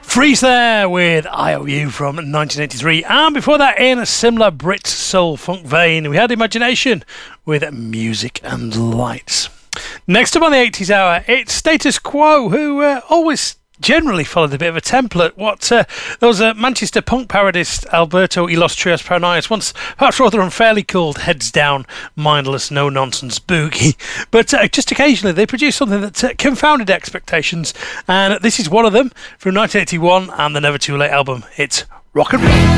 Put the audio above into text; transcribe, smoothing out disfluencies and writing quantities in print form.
Freeze there with IOU from 1983, and before that, in a similar Brit soul funk vein, we had Imagination with Music and Lights. Next up on the 80s hour, it's Status Quo, who always generally followed a bit of a template. There was a Manchester punk parodist, Alberto y los Trios Paranoias, once perhaps rather unfairly called Heads Down, Mindless, No-Nonsense Boogie. But just occasionally they produced something that confounded expectations, and this is one of them from 1981 and the Never Too Late album. It's Rock and Roll.